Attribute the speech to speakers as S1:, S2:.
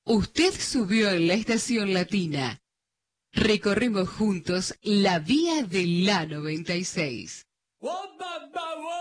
S1: Usted subió en la estación latina. Recorremos juntos la vía de la 96.